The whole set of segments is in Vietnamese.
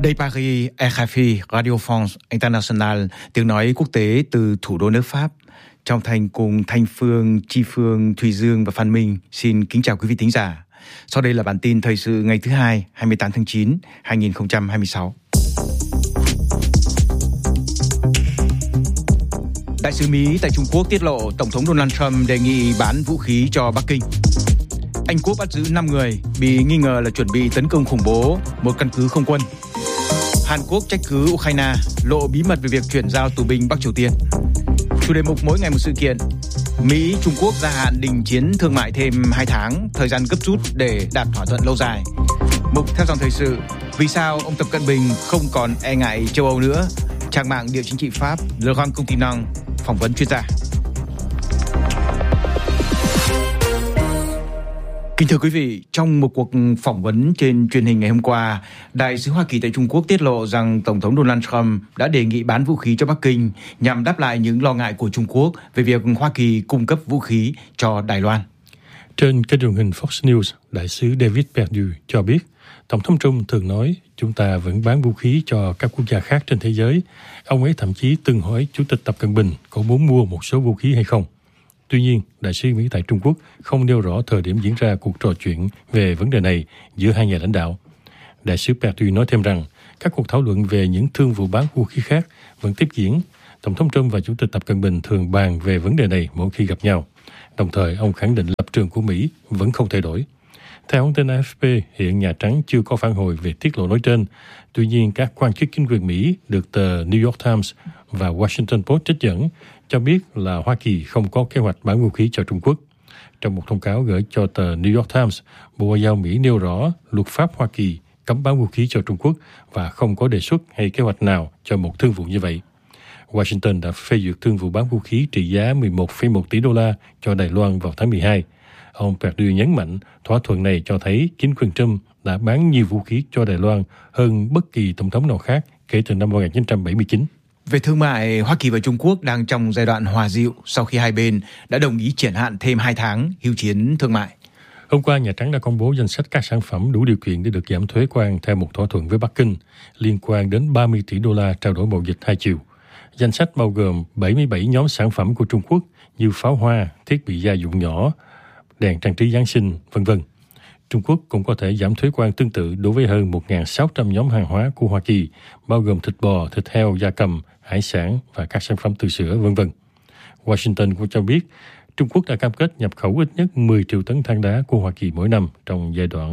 Đây Paris, RFI, Radio France International, tiếng nói quốc tế từ thủ đô nước Pháp. Trong Thành cùng Thanh Phương, Chi Phương, Thùy Dương và Phan Minh xin kính chào quý vị thính giả. Sau đây là bản tin thời sự ngày thứ Hai, 28 tháng 9, 2026. Đại sứ Mỹ tại Trung Quốc tiết lộ Tổng thống Donald Trump đề nghị bán vũ khí cho Bắc Kinh. Anh Quốc bắt giữ 5 người bị nghi ngờ là chuẩn bị tấn công khủng bố một căn cứ không quân. Hàn Quốc trách cứ Ukraine lộ bí mật về việc chuyển giao tù binh Bắc Triều Tiên. Chủ đề mục mỗi ngày một sự kiện. Mỹ, Trung Quốc gia hạn đình chiến thương mại thêm 2 tháng, thời gian gấp rút để đạt thỏa thuận lâu dài. Mục theo dòng thời sự. Vì sao ông Tập Cận Bình không còn e ngại châu Âu nữa? Trang mạng Địa chính trị Pháp Le Grand Continent phỏng vấn chuyên gia. Kính thưa quý vị, trong một cuộc phỏng vấn trên truyền hình ngày hôm qua, Đại sứ Hoa Kỳ tại Trung Quốc tiết lộ rằng Tổng thống Donald Trump đã đề nghị bán vũ khí cho Bắc Kinh nhằm đáp lại những lo ngại của Trung Quốc về việc Hoa Kỳ cung cấp vũ khí cho Đài Loan. Trên kênh truyền hình Fox News, Đại sứ David Perdue cho biết, Tổng thống Trump thường nói chúng ta vẫn bán vũ khí cho các quốc gia khác trên thế giới. Ông ấy thậm chí từng hỏi Chủ tịch Tập Cận Bình có muốn mua một số vũ khí hay không. Tuy nhiên, Đại sứ Mỹ tại Trung Quốc không nêu rõ thời điểm diễn ra cuộc trò chuyện về vấn đề này giữa hai nhà lãnh đạo. Đại sứ Perdue nói thêm rằng các cuộc thảo luận về những thương vụ bán vũ khí khác vẫn tiếp diễn. Tổng thống Trump và Chủ tịch Tập Cận Bình thường bàn về vấn đề này mỗi khi gặp nhau. Đồng thời, ông khẳng định lập trường của Mỹ vẫn không thay đổi. Theo hãng tin AFP, hiện Nhà Trắng chưa có phản hồi về tiết lộ nói trên. Tuy nhiên, các quan chức chính quyền Mỹ được tờ New York Times và Washington Post trích dẫn cho biết là Hoa Kỳ không có kế hoạch bán vũ khí cho Trung Quốc. Trong một thông cáo gửi cho tờ New York Times, Bộ Ngoại giao Mỹ nêu rõ luật pháp Hoa Kỳ cấm bán vũ khí cho Trung Quốc và không có đề xuất hay kế hoạch nào cho một thương vụ như vậy. Washington đã phê duyệt thương vụ bán vũ khí trị giá 11,1 tỷ đô la cho Đài Loan vào tháng 12. Ông Perdue nhấn mạnh thỏa thuận này cho thấy chính quyền Trump đã bán nhiều vũ khí cho Đài Loan hơn bất kỳ tổng thống nào khác kể từ năm 1979. Về thương mại, Hoa Kỳ và Trung Quốc đang trong giai đoạn hòa dịu sau khi hai bên đã đồng ý triển hạn thêm 2 tháng hưu chiến thương mại. Hôm qua, Nhà Trắng đã công bố danh sách các sản phẩm đủ điều kiện để được giảm thuế quan theo một thỏa thuận với Bắc Kinh liên quan đến 30 tỷ đô la trao đổi mậu dịch hai chiều. Danh sách bao gồm 77 nhóm sản phẩm của Trung Quốc như pháo hoa, thiết bị gia dụng nhỏ, đèn trang trí Giáng sinh, v.v. Trung Quốc cũng có thể giảm thuế quan tương tự đối với hơn 1.600 nhóm hàng hóa của Hoa Kỳ, bao gồm thịt bò, thịt heo, gia cầm, hải sản và các sản phẩm từ sữa, v.v. Washington cũng cho biết Trung Quốc đã cam kết nhập khẩu ít nhất 10 triệu tấn than đá của Hoa Kỳ mỗi năm trong giai đoạn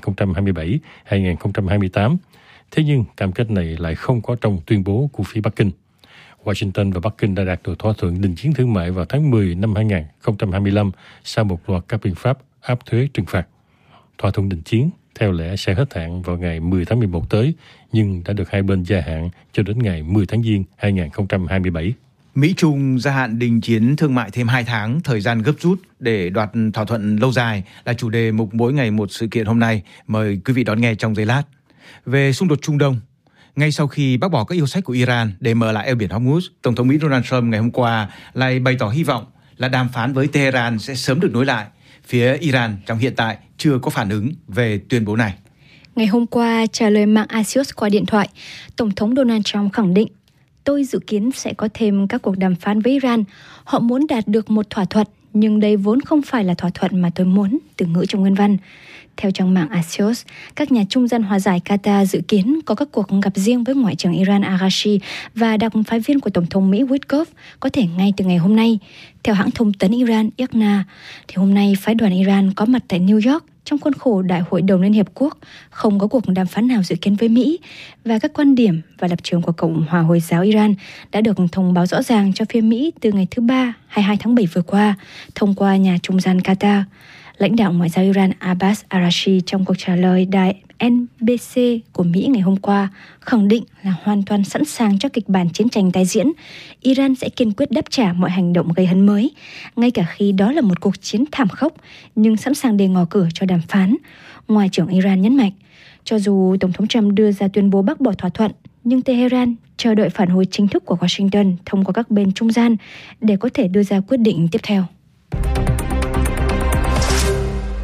2027-2028. Thế nhưng cam kết này lại không có trong tuyên bố của phía Bắc Kinh. Washington và Bắc Kinh đã đạt được thỏa thuận đình chiến thương mại vào tháng 10 năm 2025 sau một loạt các biện pháp áp thuế trừng phạt. Thỏa thuận đình chiến theo lẽ sẽ hết hạn vào ngày 10 tháng 11 tới, nhưng đã được hai bên gia hạn cho đến ngày 10 tháng Giêng 2027. Mỹ-Trung gia hạn đình chiến thương mại thêm 2 tháng, thời gian gấp rút để đoạt thỏa thuận lâu dài là chủ đề mục mỗi ngày một sự kiện hôm nay. Mời quý vị đón nghe trong giây lát. Về xung đột Trung Đông, ngay sau khi bác bỏ các yêu sách của Iran để mở lại eo biển Hormuz, Tổng thống Mỹ Donald Trump ngày hôm qua lại bày tỏ hy vọng là đàm phán với Tehran sẽ sớm được nối lại. Phía Iran trong hiện tại chưa có phản ứng về tuyên bố này. Ngày hôm qua, trả lời mạng Axios qua điện thoại, Tổng thống Donald Trump khẳng định tôi dự kiến sẽ có thêm các cuộc đàm phán với Iran. Họ muốn đạt được một thỏa thuận, nhưng đây vốn không phải là thỏa thuận mà tôi muốn, từ ngữ trong nguyên văn. Theo trang mạng Axios, các nhà trung gian hòa giải Qatar dự kiến có các cuộc gặp riêng với Ngoại trưởng Iran Araghchi và đặc phái viên của Tổng thống Mỹ Witkoff có thể ngay từ ngày hôm nay. Theo hãng thông tấn Iran IRNA, thì hôm nay phái đoàn Iran có mặt tại New York trong khuôn khổ Đại hội đồng Liên Hiệp Quốc, không có cuộc đàm phán nào dự kiến với Mỹ, và các quan điểm và lập trường của Cộng hòa Hồi giáo Iran đã được thông báo rõ ràng cho phía Mỹ từ ngày thứ Ba, 22 tháng 7 vừa qua, thông qua nhà trung gian Qatar. Lãnh đạo Ngoại giao Iran Abbas Araghchi trong cuộc trả lời đài NBC của Mỹ ngày hôm qua khẳng định là hoàn toàn sẵn sàng cho kịch bản chiến tranh tái diễn. Iran sẽ kiên quyết đáp trả mọi hành động gây hấn mới, ngay cả khi đó là một cuộc chiến thảm khốc, nhưng sẵn sàng để ngỏ cửa cho đàm phán. Ngoại trưởng Iran nhấn mạnh, cho dù Tổng thống Trump đưa ra tuyên bố bác bỏ thỏa thuận, nhưng Tehran chờ đợi phản hồi chính thức của Washington thông qua các bên trung gian để có thể đưa ra quyết định tiếp theo.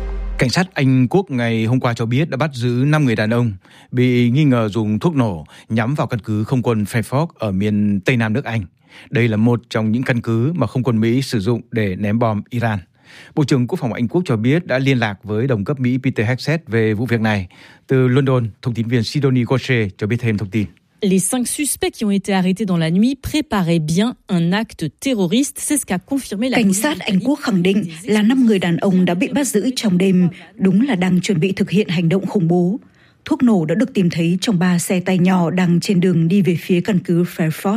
Cảnh sát Anh Quốc ngày hôm qua cho biết đã bắt giữ 5 người đàn ông bị nghi ngờ dùng thuốc nổ nhắm vào căn cứ không quân Fairford ở miền Tây Nam nước Anh. Đây là một trong những căn cứ mà không quân Mỹ sử dụng để ném bom Iran. Bộ trưởng Quốc phòng Anh Quốc cho biết đã liên lạc với đồng cấp Mỹ Peter Hegseth về vụ việc này. Từ London, thông tin viên Sidonie Gaucher cho biết thêm thông tin. Les 5 suspects qui ont été arrêtés dans la nuit préparaient bien un acte terroriste, c'est ce qu'a confirmé la Cảnh sát Anh Quốc khẳng định là 5 người đàn ông đã bị bắt giữ trong đêm, đúng là đang chuẩn bị thực hiện hành động khủng bố. Thuốc nổ đã được tìm thấy trong 3 xe tay nhỏ đang trên đường đi về phía căn cứ Fairford.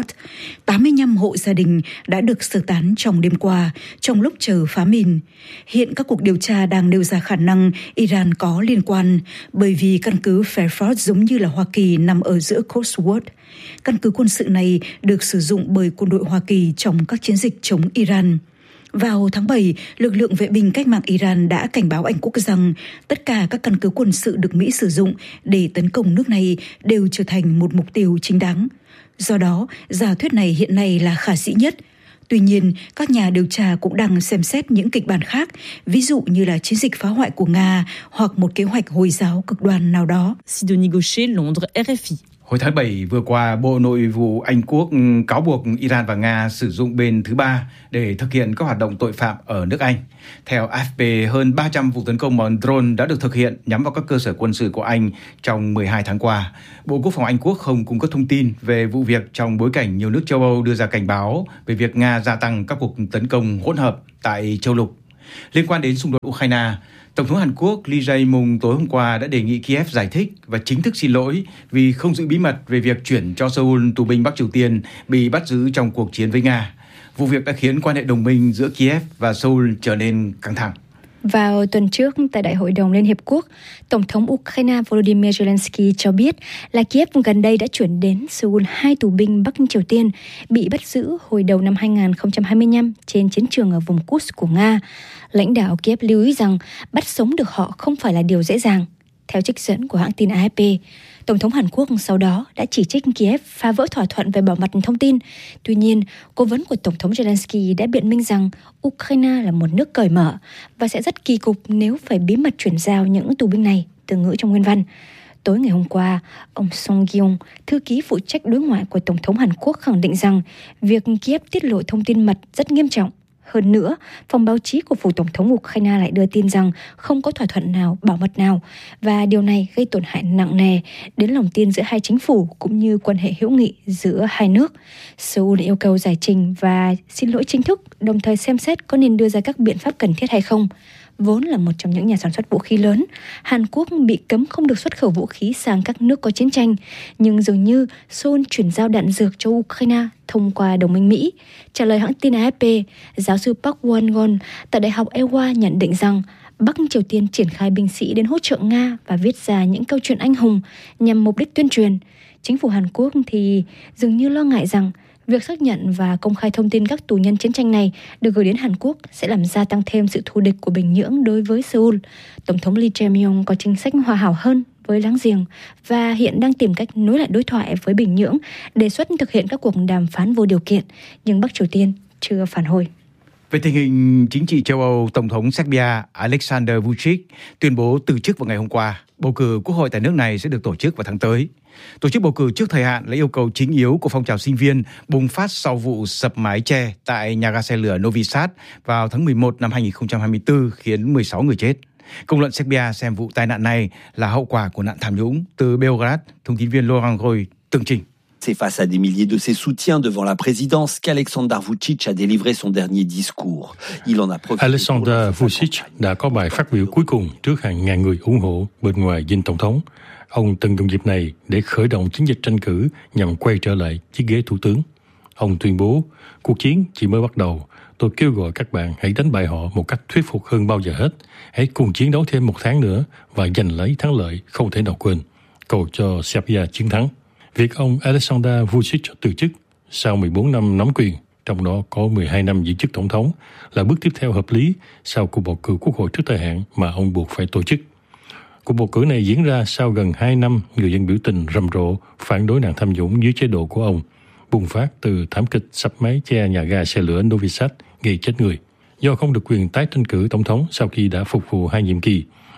85 hộ gia đình đã được sơ tán trong đêm qua, trong lúc chờ phá mìn. Hiện các cuộc điều tra đang nêu ra khả năng Iran có liên quan, bởi vì căn cứ Fairford giống như là Hoa Kỳ nằm ở giữa Cotswold. Căn cứ quân sự này được sử dụng bởi quân đội Hoa Kỳ trong các chiến dịch chống Iran. Vào tháng 7, lực lượng vệ binh cách mạng Iran đã cảnh báo Anh Quốc rằng tất cả các căn cứ quân sự được Mỹ sử dụng để tấn công nước này đều trở thành một mục tiêu chính đáng. Do đó, giả thuyết này hiện nay là khả dĩ nhất. Tuy nhiên, các nhà điều tra cũng đang xem xét những kịch bản khác, ví dụ như là chiến dịch phá hoại của Nga hoặc một kế hoạch Hồi giáo cực đoan nào đó. Sidonie Gaucher, Londres, RFI. Hồi tháng 7 vừa qua, Bộ Nội vụ Anh Quốc cáo buộc Iran và Nga sử dụng bên thứ ba để thực hiện các hoạt động tội phạm ở nước Anh. Theo AFP, hơn 300 vụ tấn công bằng drone đã được thực hiện nhắm vào các cơ sở quân sự của Anh trong 12 tháng qua. Bộ Quốc phòng Anh Quốc không cung cấp thông tin về vụ việc trong bối cảnh nhiều nước châu Âu đưa ra cảnh báo về việc Nga gia tăng các cuộc tấn công hỗn hợp tại châu lục. Liên quan đến xung đột Ukraine, Tổng thống Hàn Quốc Lee Jae-myung tối hôm qua đã đề nghị Kiev giải thích và chính thức xin lỗi vì không giữ bí mật về việc chuyển cho Seoul tù binh Bắc Triều Tiên bị bắt giữ trong cuộc chiến với Nga. Vụ việc đã khiến quan hệ đồng minh giữa Kiev và Seoul trở nên căng thẳng. Vào tuần trước, tại Đại hội đồng Liên Hiệp Quốc, Tổng thống Ukraine Volodymyr Zelensky cho biết là Kiev gần đây đã chuyển đến Seoul 2 tù binh Bắc Triều Tiên bị bắt giữ hồi đầu năm 2025 trên chiến trường ở vùng Kursk của Nga. Lãnh đạo Kiev lưu ý rằng bắt sống được họ không phải là điều dễ dàng. Theo trích dẫn của hãng tin AFP, Tổng thống Hàn Quốc sau đó đã chỉ trích Kiev phá vỡ thỏa thuận về bảo mật thông tin. Tuy nhiên, cố vấn của Tổng thống Zelensky đã biện minh rằng Ukraine là một nước cởi mở và sẽ rất kỳ cục nếu phải bí mật chuyển giao những tù binh này, từ ngữ trong nguyên văn. Tối ngày hôm qua, ông Song Gyung, thư ký phụ trách đối ngoại của Tổng thống Hàn Quốc khẳng định rằng việc Kiev tiết lộ thông tin mật rất nghiêm trọng. Hơn nữa, phòng báo chí của phủ Tổng thống Ukraine lại đưa tin rằng không có thỏa thuận nào, bảo mật nào, và điều này gây tổn hại nặng nề đến lòng tin giữa hai chính phủ cũng như quan hệ hữu nghị giữa hai nước. Seoul yêu cầu giải trình và xin lỗi chính thức, đồng thời xem xét có nên đưa ra các biện pháp cần thiết hay không. Vốn là một trong những nhà sản xuất vũ khí lớn, Hàn Quốc bị cấm không được xuất khẩu vũ khí sang các nước có chiến tranh, nhưng dường như Seoul chuyển giao đạn dược cho Ukraine thông qua đồng minh Mỹ. Trả lời hãng tin AFP, giáo sư Park Won-gon tại Đại học Ewha nhận định rằng Bắc Triều Tiên triển khai binh sĩ đến hỗ trợ Nga và viết ra những câu chuyện anh hùng nhằm mục đích tuyên truyền. Chính phủ Hàn Quốc thì dường như lo ngại rằng việc xác nhận và công khai thông tin các tù nhân chiến tranh này được gửi đến Hàn Quốc sẽ làm gia tăng thêm sự thù địch của Bình Nhưỡng đối với Seoul. Tổng thống Lee Jae-myung có chính sách hòa hảo hơn với láng giềng và hiện đang tìm cách nối lại đối thoại với Bình Nhưỡng, đề xuất thực hiện các cuộc đàm phán vô điều kiện, nhưng Bắc Triều Tiên chưa phản hồi. Về tình hình chính trị châu Âu, Tổng thống Serbia Aleksandar Vučić tuyên bố từ chức vào ngày hôm qua. Bầu cử quốc hội tại nước này sẽ được tổ chức vào tháng tới. Tổ chức bầu cử trước thời hạn là yêu cầu chính yếu của phong trào sinh viên bùng phát sau vụ sập mái che tại nhà ga xe lửa Novi Sad vào tháng 11 năm 2024 khiến 16 người chết. Công luận Serbia xem vụ tai nạn này là hậu quả của nạn tham nhũng. Từ Belgrade, thông tin viên Laurent Roy tường trình. C'est face à des milliers de ses soutiens devant la présidence qu'Aleksandar Vučić a délivré son dernier discours. Il en a profité. Aleksandar Vučić đã có bài phát biểu cuối cùng trước hàng ngàn người ủng hộ bên ngoài dinh tổng thống. Ông tận dụng dịp này để khởi động chiến dịch tranh cử nhằm quay trở lại chiếc ghế thủ tướng. Ông tuyên bố, cuộc chiến chỉ mới bắt đầu. Tôi kêu gọi các bạn hãy đánh bại họ một cách thuyết phục hơn bao giờ hết. Hãy cùng chiến đấu thêm một tháng nữa và giành lấy thắng lợi không thể nào quên. Cầu cho Serbia chiến thắng. Việc ông Aleksandar Vučić từ chức sau 14 năm nắm quyền, trong đó có 12 năm giữ chức tổng thống, là bước tiếp theo hợp lý sau cuộc bầu cử quốc hội trước thời hạn mà ông buộc phải tổ chức. Cuộc bầu cử này diễn ra sau gần 2 năm người dân biểu tình rầm rộ phản đối nạn tham nhũng dưới chế độ của ông, bùng phát từ thảm kịch sập mái che nhà ga xe lửa Novi Sad gây chết người. Do không được quyền tái tranh cử tổng thống sau khi đã phục vụ 2 nhiệm kỳ,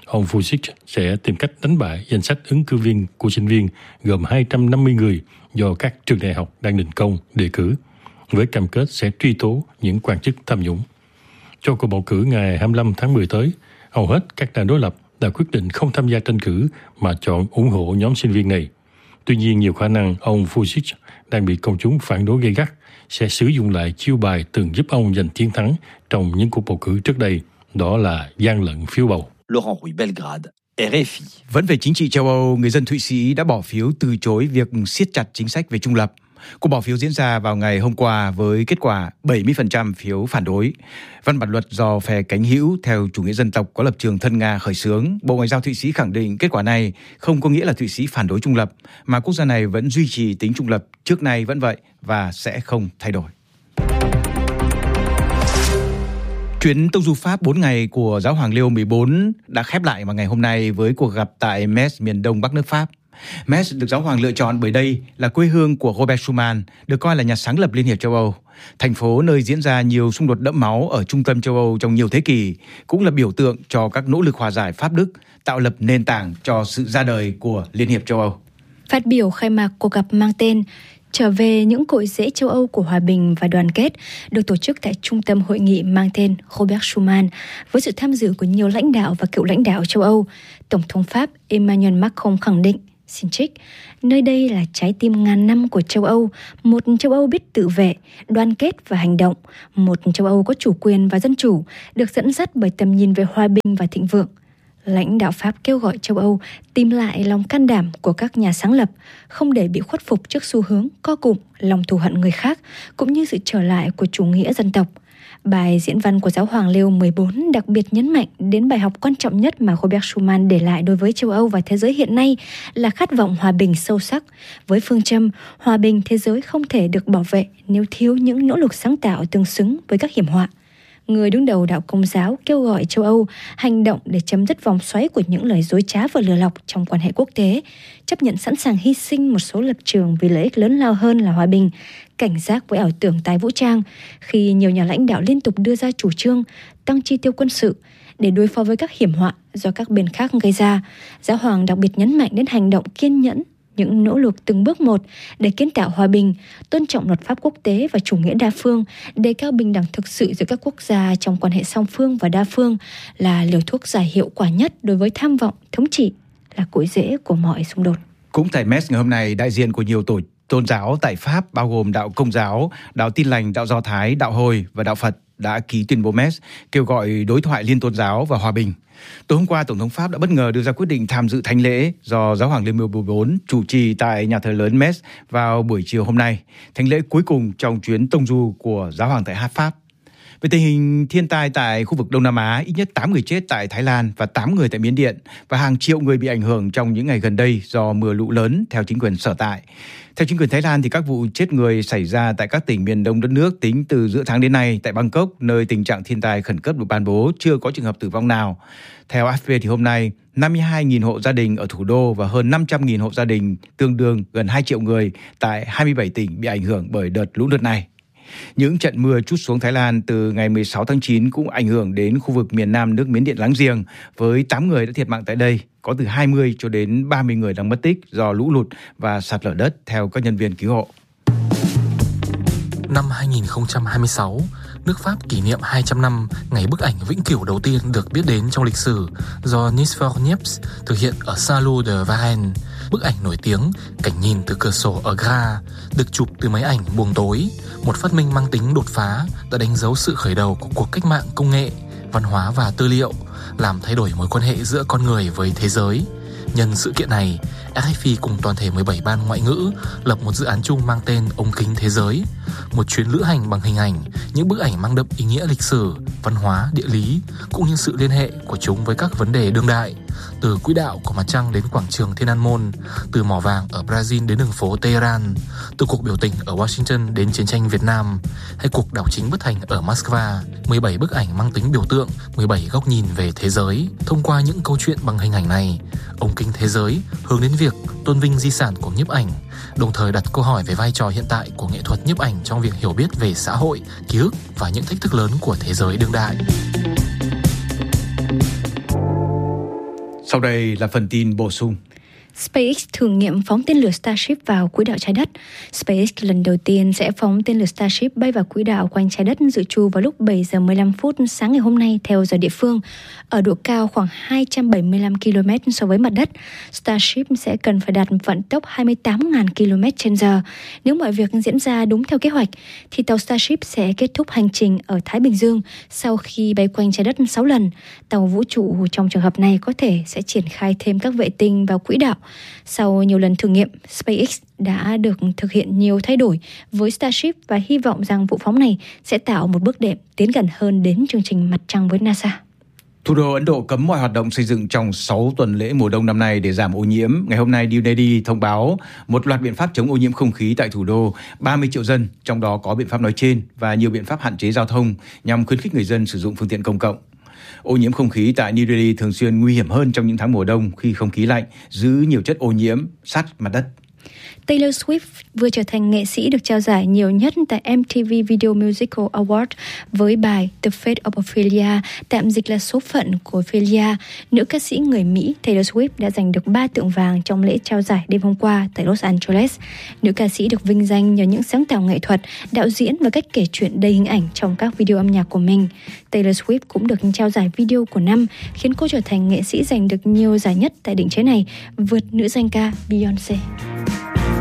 ông Vučić sẽ tìm cách đánh bại danh sách ứng cử viên của sinh viên gồm 250 người do các trường đại học đang đình công đề cử, với cam kết sẽ truy tố những quan chức tham nhũng. Cho cuộc bầu cử ngày 25 tháng 10 tới, hầu hết các đảng đối lập đã quyết định không tham gia tranh cử mà chọn ủng hộ nhóm sinh viên này. Tuy nhiên, nhiều khả năng ông Vučić đang bị công chúng phản đối gay gắt sẽ sử dụng lại chiêu bài từng giúp ông giành chiến thắng trong những cuộc bầu cử trước đây, đó là gian lận phiếu bầu. Laurent Rouy, Belgrade, RFI. Vẫn về chính trị châu Âu, người dân Thụy Sĩ đã bỏ phiếu từ chối việc siết chặt chính sách về trung lập. Cuộc bỏ phiếu diễn ra vào ngày hôm qua với kết quả 70% phiếu phản đối. Văn bản luật do phe cánh hữu theo chủ nghĩa dân tộc có lập trường thân Nga khởi xướng. Bộ Ngoại giao Thụy Sĩ khẳng định kết quả này không có nghĩa là Thụy Sĩ phản đối trung lập, mà quốc gia này vẫn duy trì tính trung lập trước nay vẫn vậy và sẽ không thay đổi. Chuyến tông du Pháp 4 ngày của Giáo hoàng Leo 14 đã khép lại vào ngày hôm nay với cuộc gặp tại Metz, miền đông bắc nước Pháp. Metz được Giáo hoàng lựa chọn bởi đây là quê hương của Robert Schuman, được coi là nhà sáng lập Liên hiệp châu Âu. Thành phố nơi diễn ra nhiều xung đột đẫm máu ở trung tâm châu Âu trong nhiều thế kỷ, cũng là biểu tượng cho các nỗ lực hòa giải Pháp-Đức, tạo lập nền tảng cho sự ra đời của Liên hiệp châu Âu. Phát biểu khai mạc cuộc gặp mang tên Trở về những cội rễ châu Âu của hòa bình và đoàn kết, được tổ chức tại trung tâm hội nghị mang tên Robert Schuman, với sự tham dự của nhiều lãnh đạo và cựu lãnh đạo châu Âu, Tổng thống Pháp Emmanuel Macron khẳng định, xin trích, nơi đây là trái tim ngàn năm của châu Âu, một châu Âu biết tự vệ, đoàn kết và hành động, một châu Âu có chủ quyền và dân chủ, được dẫn dắt bởi tầm nhìn về hòa bình và thịnh vượng. Lãnh đạo Pháp kêu gọi châu Âu tìm lại lòng can đảm của các nhà sáng lập, không để bị khuất phục trước xu hướng co cụm, lòng thù hận người khác, cũng như sự trở lại của chủ nghĩa dân tộc. Bài diễn văn của Giáo hoàng Leo 14 đặc biệt nhấn mạnh đến bài học quan trọng nhất mà Robert Schuman để lại đối với châu Âu và thế giới hiện nay là khát vọng hòa bình sâu sắc, với phương châm hòa bình thế giới không thể được bảo vệ nếu thiếu những nỗ lực sáng tạo tương xứng với các hiểm họa. Người đứng đầu đạo Công giáo kêu gọi châu Âu hành động để chấm dứt vòng xoáy của những lời dối trá và lừa lọc trong quan hệ quốc tế, chấp nhận sẵn sàng hy sinh một số lập trường vì lợi ích lớn lao hơn là hòa bình, cảnh giác với ảo tưởng tái vũ trang khi nhiều nhà lãnh đạo liên tục đưa ra chủ trương tăng chi tiêu quân sự để đối phó với các hiểm họa do các bên khác gây ra. Giáo hoàng đặc biệt nhấn mạnh đến hành động kiên nhẫn, những nỗ lực từng bước một để kiến tạo hòa bình, tôn trọng luật pháp quốc tế và chủ nghĩa đa phương, đề cao bình đẳng thực sự giữa các quốc gia trong quan hệ song phương và đa phương là liều thuốc giải hiệu quả nhất đối với tham vọng thống trị, là cội rễ của mọi xung đột. Cũng tại Metz ngày hôm nay, đại diện của nhiều tổ tôn giáo tại Pháp bao gồm đạo Công giáo, đạo Tin lành, đạo Do Thái, đạo Hồi và đạo Phật đã ký tuyên bố Metz kêu gọi đối thoại liên tôn giáo và hòa bình. Tối hôm qua, Tổng thống Pháp đã bất ngờ đưa ra quyết định tham dự thánh lễ do Giáo hoàng Leo 14 chủ trì tại nhà thờ lớn Metz vào buổi chiều hôm nay, thánh lễ cuối cùng trong chuyến tông du của Giáo hoàng tại Pháp. Về tình hình thiên tai tại khu vực Đông Nam Á, ít nhất 8 người chết tại Thái Lan và 8 người tại Miến Điện và hàng triệu người bị ảnh hưởng trong những ngày gần đây do mưa lũ lớn theo chính quyền sở tại. Theo chính quyền Thái Lan, thì các vụ chết người xảy ra tại các tỉnh miền đông đất nước tính từ giữa tháng đến nay tại Bangkok, nơi tình trạng thiên tai khẩn cấp được ban bố, chưa có trường hợp tử vong nào. Theo AFP thì hôm nay, 52.000 hộ gia đình ở thủ đô và hơn 500.000 hộ gia đình, tương đương gần 2 triệu người tại 27 tỉnh bị ảnh hưởng bởi đợt lũ lụt này. Những trận mưa trút xuống Thái Lan từ ngày 16 tháng 9 cũng ảnh hưởng đến khu vực miền nam nước Miến Điện láng giềng, với 8 người đã thiệt mạng tại đây, có từ 20 cho đến 30 người đang mất tích do lũ lụt và sạt lở đất theo các nhân viên cứu hộ. Năm 2026, nước Pháp kỷ niệm 200 năm ngày bức ảnh vĩnh cửu đầu tiên được biết đến trong lịch sử do Nice for Niepce thực hiện ở Salou de Varennes. Bức ảnh nổi tiếng cảnh nhìn từ cửa sổ ở Graz được chụp từ máy ảnh buồng tối, một phát minh mang tính đột phá đã đánh dấu sự khởi đầu của cuộc cách mạng công nghệ, văn hóa và tư liệu, làm thay đổi mối quan hệ giữa con người với thế giới. Nhân sự kiện này, RFI cùng toàn thể 17 ban ngoại ngữ lập một dự án chung mang tên Ống kính thế giới, một chuyến lữ hành bằng hình ảnh, những bức ảnh mang đậm ý nghĩa lịch sử, văn hóa, địa lý, cũng như sự liên hệ của chúng với các vấn đề đương đại, từ quỹ đạo của mặt trăng đến quảng trường Thiên An Môn, từ mỏ vàng ở Brazil đến đường phố Tehran, từ cuộc biểu tình ở Washington đến chiến tranh Việt Nam, hay cuộc đảo chính bất thành ở Moscow. 17 bức ảnh mang tính biểu tượng, 17 góc nhìn về thế giới. Thông qua những câu chuyện bằng hình ảnh này, Ống kính thế giới hướng đến việc tôn vinh di sản của nhiếp ảnh, đồng thời đặt câu hỏi về vai trò hiện tại của nghệ thuật nhiếp ảnh trong việc hiểu biết về xã hội, ký ức và những thách thức lớn của thế giới đương đại. Sau đây là phần tin bổ sung. SpaceX thử nghiệm phóng tên lửa Starship vào quỹ đạo trái đất. SpaceX lần đầu tiên sẽ phóng tên lửa Starship bay vào quỹ đạo quanh trái đất dự trù vào lúc 7 giờ 15 phút sáng ngày hôm nay theo giờ địa phương, ở độ cao khoảng 275 km so với mặt đất. Starship sẽ cần phải đạt vận tốc 28.000 km/h. Nếu mọi việc diễn ra đúng theo kế hoạch, thì tàu Starship sẽ kết thúc hành trình ở Thái Bình Dương sau khi bay quanh trái đất 6 lần. Tàu vũ trụ trong trường hợp này có thể sẽ triển khai thêm các vệ tinh vào quỹ đạo. Sau nhiều lần thử nghiệm, SpaceX đã được thực hiện nhiều thay đổi với Starship và hy vọng rằng vụ phóng này sẽ tạo một bước đệm tiến gần hơn đến chương trình mặt trăng với NASA. Thủ đô Ấn Độ cấm mọi hoạt động xây dựng trong 6 tuần lễ mùa đông năm nay để giảm ô nhiễm. Ngày hôm nay, New Delhi thông báo một loạt biện pháp chống ô nhiễm không khí tại thủ đô. 30 triệu dân, trong đó có biện pháp nói trên và nhiều biện pháp hạn chế giao thông nhằm khuyến khích người dân sử dụng phương tiện công cộng. Ô nhiễm không khí tại New Delhi thường xuyên nguy hiểm hơn trong những tháng mùa đông khi không khí lạnh giữ nhiều chất ô nhiễm sát mặt đất. Taylor Swift vừa trở thành nghệ sĩ được trao giải nhiều nhất tại MTV Video Musical Award với bài The Fate of Ophelia, tạm dịch là Số phận của Ophelia. Nữ ca sĩ người Mỹ Taylor Swift đã giành được 3 tượng vàng trong lễ trao giải đêm hôm qua tại Los Angeles. Nữ ca sĩ được vinh danh nhờ những sáng tạo nghệ thuật, đạo diễn và cách kể chuyện đầy hình ảnh trong các video âm nhạc của mình. Taylor Swift cũng được trao giải video của năm, khiến cô trở thành nghệ sĩ giành được nhiều giải nhất tại định chế này, vượt nữ danh ca Beyoncé.